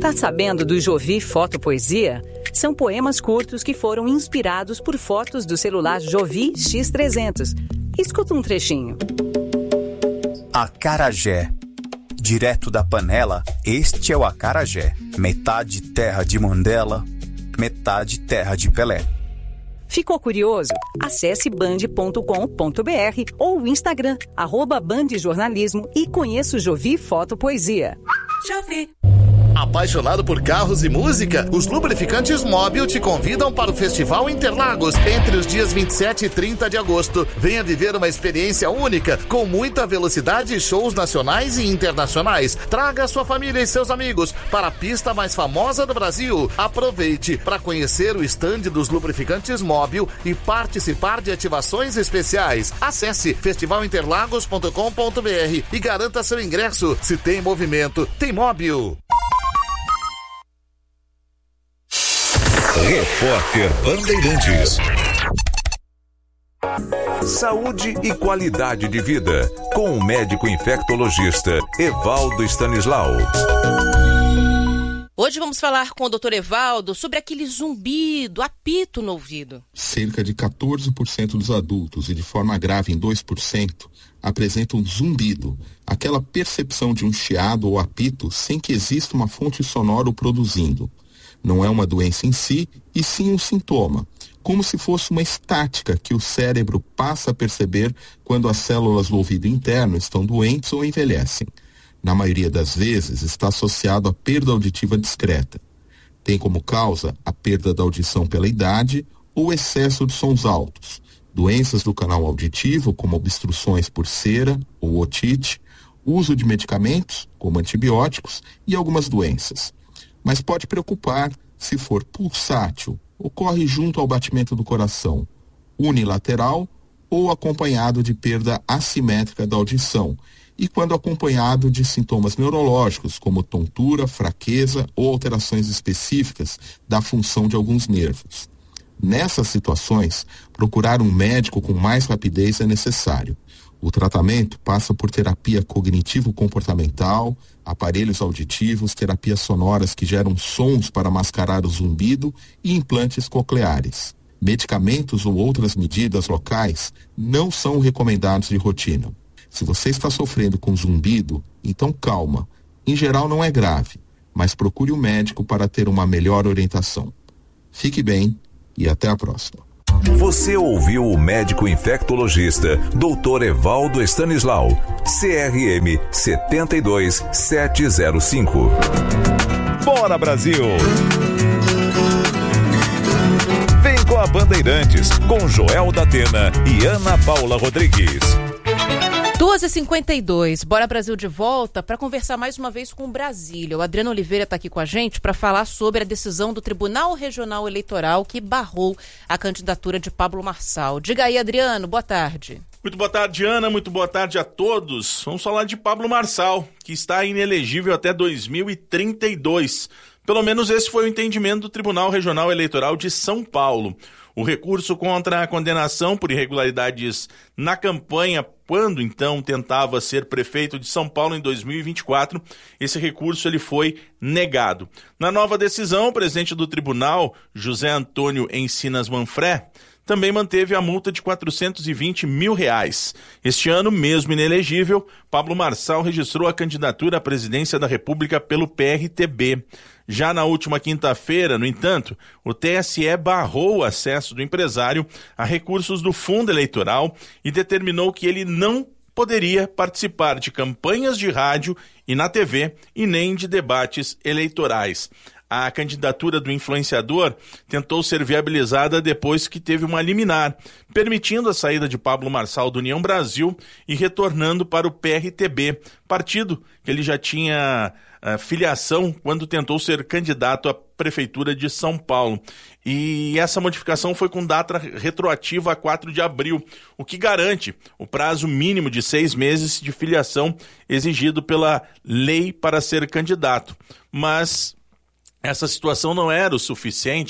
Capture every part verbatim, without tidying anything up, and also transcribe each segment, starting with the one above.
Tá sabendo do Jovi Fotopoesia? São poemas curtos que foram inspirados por fotos do celular Jovi X trezentos. Escuta um trechinho. Acarajé. Direto da panela, este é o acarajé. Metade terra de Mandela, metade terra de Pelé. Ficou curioso? Acesse band ponto com ponto br ou o Instagram, arroba bandjornalismo e conheça o Jovi Fotopoesia. Jovi. Apaixonado por carros e música? Os lubrificantes Móbil te convidam para o Festival Interlagos entre os dias vinte e sete e trinta de agosto. Venha viver uma experiência única, com muita velocidade e shows nacionais e internacionais. Traga sua família e seus amigos para a pista mais famosa do Brasil. Aproveite para conhecer o estande dos lubrificantes Móbil e participar de ativações especiais. Acesse festival interlagos ponto com ponto br e garanta seu ingresso. Se tem movimento, tem Móbil. Repórter Bandeirantes. Saúde e qualidade de vida, com o médico infectologista Evaldo Stanislau. Hoje vamos falar com o doutor Evaldo sobre aquele zumbido, apito no ouvido. Cerca de quatorze por cento dos adultos, e de forma grave em dois por cento, apresentam zumbido, aquela percepção de um chiado ou apito sem que exista uma fonte sonora o produzindo. Não é uma doença em si, e sim um sintoma, como se fosse uma estática que o cérebro passa a perceber quando as células do ouvido interno estão doentes ou envelhecem. Na maioria das vezes, está associado à perda auditiva discreta. Tem como causa a perda da audição pela idade ou excesso de sons altos, doenças do canal auditivo, como obstruções por cera ou otite, uso de medicamentos, como antibióticos, e algumas doenças. Mas pode preocupar se for pulsátil, ocorre junto ao batimento do coração, unilateral ou acompanhado de perda assimétrica da audição, e quando acompanhado de sintomas neurológicos, como tontura, fraqueza ou alterações específicas da função de alguns nervos. Nessas situações, procurar um médico com mais rapidez é necessário. O tratamento passa por terapia cognitivo-comportamental, aparelhos auditivos, terapias sonoras que geram sons para mascarar o zumbido e implantes cocleares. Medicamentos ou outras medidas locais não são recomendados de rotina. Se você está sofrendo com zumbido, então calma. Em geral não é grave, mas procure um médico para ter uma melhor orientação. Fique bem e até a próxima. Você ouviu o médico infectologista doutor Evaldo Stanislau, C R M sete dois sete zero cinco. Bora, Brasil! Vem com a Bandeirantes, com Joel da Atena e Ana Paula Rodrigues. duas e cinquenta e dois, Bora Brasil de volta para conversar mais uma vez com Brasília. O Adriano Oliveira está aqui com a gente para falar sobre a decisão do Tribunal Regional Eleitoral que barrou a candidatura de Pablo Marçal. Diga aí, Adriano, boa tarde. Muito boa tarde, Ana, muito boa tarde a todos. Vamos falar de Pablo Marçal, que está inelegível até dois mil e trinta e dois. Pelo menos esse foi o entendimento do Tribunal Regional Eleitoral de São Paulo. O recurso contra a condenação por irregularidades na campanha, quando então tentava ser prefeito de São Paulo em dois mil e vinte e quatro, esse recurso ele foi negado. Na nova decisão, o presidente do tribunal, José Antônio Encinas Manfré, também manteve a multa de quatrocentos e vinte mil reais. Este ano, mesmo inelegível, Pablo Marçal registrou a candidatura à presidência da República pelo P R T B. Já na última quinta-feira, no entanto, o T S E barrou o acesso do empresário a recursos do fundo eleitoral e determinou que ele não poderia participar de campanhas de rádio e na T V e nem de debates eleitorais. A candidatura do influenciador tentou ser viabilizada depois que teve uma liminar, permitindo a saída de Pablo Marçal do União Brasil e retornando para o P R T B, partido que ele já tinha uh, filiação quando tentou ser candidato à Prefeitura de São Paulo. E essa modificação foi com data retroativa a quatro de abril, o que garante o prazo mínimo de seis meses de filiação exigido pela lei para ser candidato. Mas essa situação não era o suficiente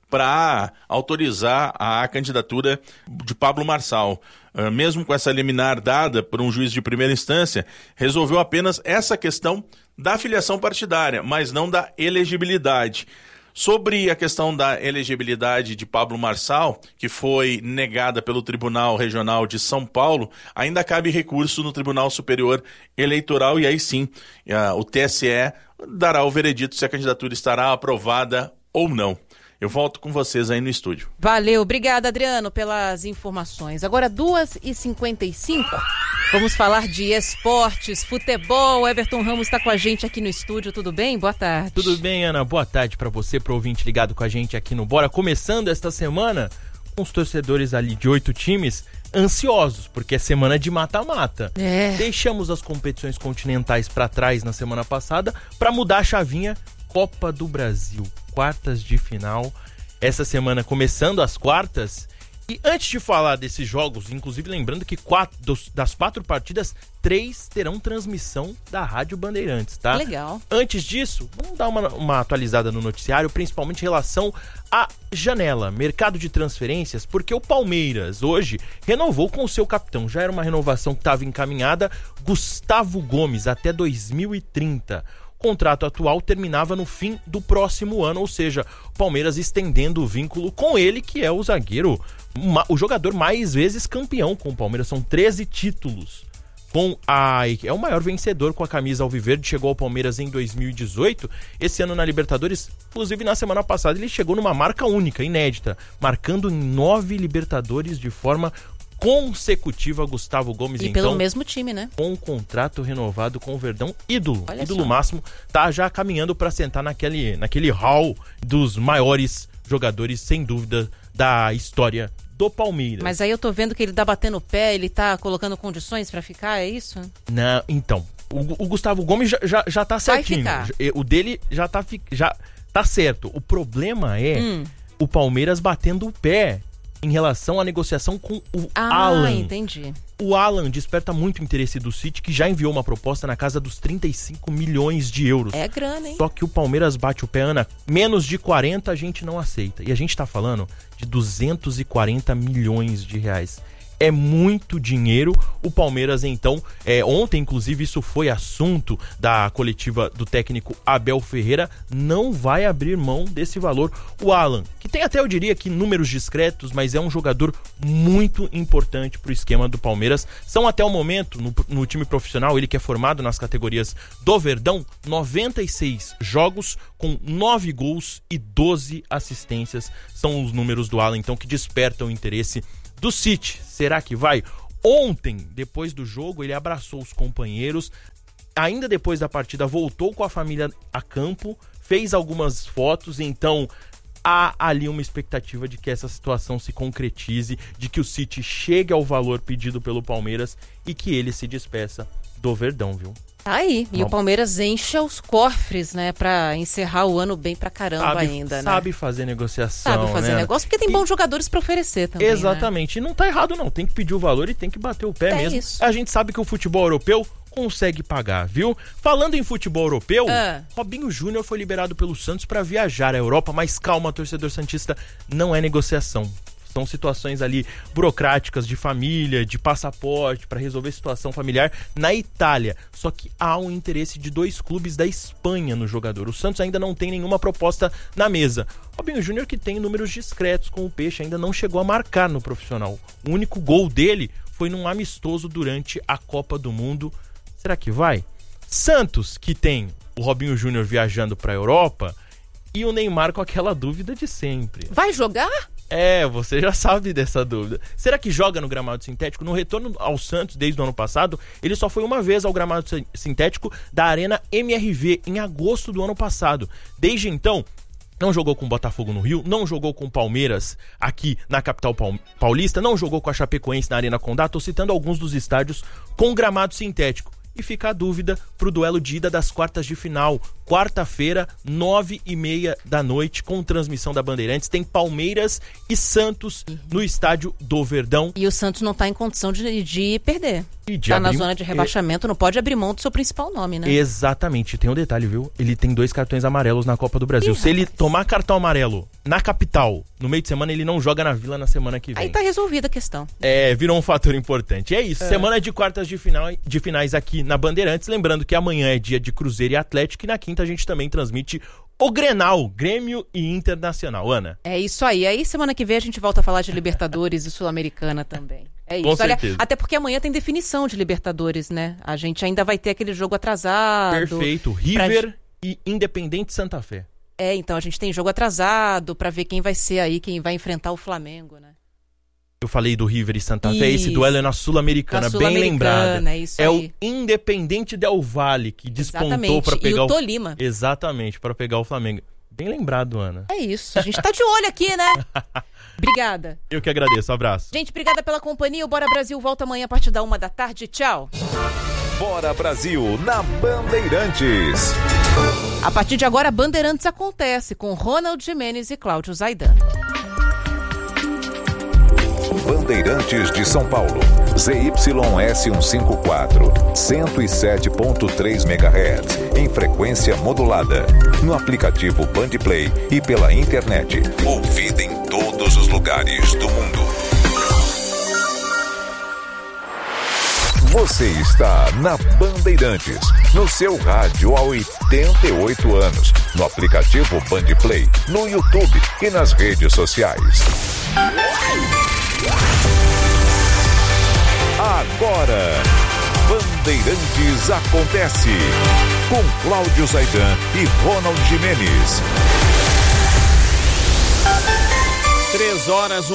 para autorizar a candidatura de Pablo Marçal. Uh, mesmo com essa liminar dada por um juiz de primeira instância, resolveu apenas essa questão da filiação partidária, mas não da elegibilidade. Sobre a questão da elegibilidade de Pablo Marçal, que foi negada pelo Tribunal Regional de São Paulo, ainda cabe recurso no Tribunal Superior Eleitoral e aí sim uh, o T S E dará o veredito se a candidatura estará aprovada ou não. Eu volto com vocês aí no estúdio. Valeu, obrigada, Adriano, pelas informações. Agora, duas e cinquenta e cinco, vamos falar de esportes, futebol. Everton Ramos está com a gente aqui no estúdio, tudo bem? Boa tarde. Tudo bem, Ana? Boa tarde para você, para o ouvinte ligado com a gente aqui no Bora. Começando esta semana com os torcedores ali de oito times ansiosos, porque é semana de mata-mata. É. Deixamos as competições continentais para trás na semana passada para mudar a chavinha. Copa do Brasil, quartas de final, essa semana começando as quartas. E antes de falar desses jogos, inclusive lembrando que quatro, dos, das quatro partidas, três terão transmissão da Rádio Bandeirantes, tá? Legal. Antes disso, vamos dar uma, uma atualizada no noticiário, principalmente em relação à janela, mercado de transferências, porque o Palmeiras hoje renovou com o seu capitão. Já era uma renovação que estava encaminhada, Gustavo Gomes, até dois mil e trinta. O contrato atual terminava no fim do próximo ano, ou seja, o Palmeiras estendendo o vínculo com ele, que é o zagueiro, o jogador mais vezes campeão com o Palmeiras, são treze títulos. Com a, é o maior vencedor com a camisa alviverde, chegou ao Palmeiras em dois mil e dezoito, esse ano na Libertadores, inclusive na semana passada ele chegou numa marca única, inédita, marcando em nove Libertadores de forma consecutiva. Gustavo Gomes, e então, pelo mesmo time, né? Com um contrato renovado com o Verdão, ídolo, Olha ídolo só. máximo, tá já caminhando para sentar naquele, naquele hall dos maiores jogadores, sem dúvida, da história do Palmeiras. Mas aí eu tô vendo que ele tá batendo o pé, ele tá colocando condições pra ficar, é isso? Não, então, o, o Gustavo Gomes já, já, já tá certinho. Vai ficar. O dele já tá, já tá certo. O problema é Hum. o Palmeiras batendo o pé em relação à negociação com o Ah, Alan. entendi. O Alan desperta muito interesse do City, que já enviou uma proposta na casa dos trinta e cinco milhões de euros. É grana, hein? Só que o Palmeiras bate o pé, Ana, menos de quarenta a gente não aceita. E a gente tá falando de duzentos e quarenta milhões de reais. É muito dinheiro. O Palmeiras, então, é, ontem, inclusive, isso foi assunto da coletiva do técnico Abel Ferreira, não vai abrir mão desse valor. O Alan, que tem até, eu diria que números discretos, mas é um jogador muito importante para o esquema do Palmeiras. São até o momento, no, no time profissional, ele que é formado nas categorias do Verdão, noventa e seis jogos com nove gols e doze assistências. São os números do Alan, então, que despertam o interesse do City. Será que vai? Ontem, depois do jogo, ele abraçou os companheiros, ainda depois da partida voltou com a família a campo, fez algumas fotos, então há ali uma expectativa de que essa situação se concretize, de que o City chegue ao valor pedido pelo Palmeiras e que ele se despeça do Verdão, viu? Tá aí, e Não. o Palmeiras enche os cofres, né, pra encerrar o ano bem pra caramba Sabe, ainda, né? sabe fazer negociação, Sabe fazer né? negócio, porque tem E- bons jogadores pra oferecer também, Exatamente, e não tá errado não, tem que pedir o valor e tem que bater o pé É mesmo. isso. A gente sabe que o futebol europeu consegue pagar, viu? Falando em futebol europeu, Ah. Robinho Júnior foi liberado pelo Santos para viajar à Europa, mas calma, torcedor santista, não é negociação. São situações ali burocráticas de família, de passaporte, para resolver situação familiar na Itália. Só que há um interesse de dois clubes da Espanha no jogador. O Santos ainda não tem nenhuma proposta na mesa. Robinho Júnior, que tem números discretos com o Peixe, ainda não chegou a marcar no profissional. O único gol dele foi num amistoso durante a Copa do Mundo. Será que vai? Santos, que tem o Robinho Júnior viajando para a Europa, e o Neymar com aquela dúvida de sempre. Vai jogar? É, você já sabe dessa dúvida. Será que joga no gramado sintético? No retorno ao Santos, desde o ano passado, ele só foi uma vez ao gramado sin- sintético da Arena M R V, em agosto do ano passado. Desde então, não jogou com o Botafogo no Rio, não jogou com o Palmeiras aqui na capital paul- paulista, não jogou com a Chapecoense na Arena Condá, tô citando alguns dos estádios com gramado sintético. E fica a dúvida pro duelo de ida das quartas de final. Quarta-feira, nove e meia da noite, com transmissão da Bandeirantes. Tem Palmeiras e Santos no estádio do Verdão. E o Santos não tá em condição de, de perder. E de tá abrir... na zona de rebaixamento, não pode abrir mão do seu principal nome, né? Exatamente. Tem um detalhe, viu? Ele tem dois cartões amarelos na Copa do Brasil. Ih, Se ele tomar cartão amarelo na capital, no meio de semana, ele não joga na Vila na semana que vem. Aí tá resolvida a questão. É, virou um fator importante. É isso. É. Semana de quartas de, final, de finais aqui na Bandeirantes. Lembrando que amanhã é dia de Cruzeiro e Atlético. E na quinta a gente também transmite o Grenal, Grêmio e Internacional. Ana? É isso aí. Aí semana que vem a gente volta a falar de Libertadores e Sul-Americana também. É isso. Com Olha, certeza. até porque amanhã tem definição de Libertadores, né? A gente ainda vai ter aquele jogo atrasado. Perfeito. River pra... e Independente Santa Fé. É, então a gente tem jogo atrasado pra ver quem vai ser aí, quem vai enfrentar o Flamengo, né? Eu falei do River e Santa Isso. Fé, esse duelo é na Sul-Americana, Sul bem lembrado. É, isso é aí. o Independente Del Valle que despontou para pegar e o o Tolima. Exatamente, para pegar o Flamengo. Bem lembrado, Ana. É isso, a gente tá de olho aqui, né? Obrigada. Eu que agradeço, abraço. Gente, obrigada pela companhia. O Bora Brasil volta amanhã a partir da uma da tarde. Tchau. Bora Brasil na Bandeirantes. A partir de agora, Bandeirantes acontece com Ronald Gimenez e Cláudio Zaidan. Bandeirantes de São Paulo, Z Y S cento e cinquenta e quatro, cento e sete ponto três megahertz, em frequência modulada, no aplicativo Bandplay e pela internet, ouvida em todos os lugares do mundo. Você está na Bandeirantes, no seu rádio há oitenta e oito anos, no aplicativo Bandplay, no YouTube e nas redes sociais. Agora, Bandeirantes acontece com Cláudio Zaidan e Ronald Gimenez. Três horas,